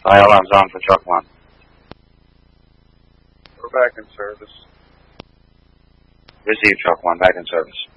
Fire alarms on for truck 1. We're back in service. Receive truck 1, back in service.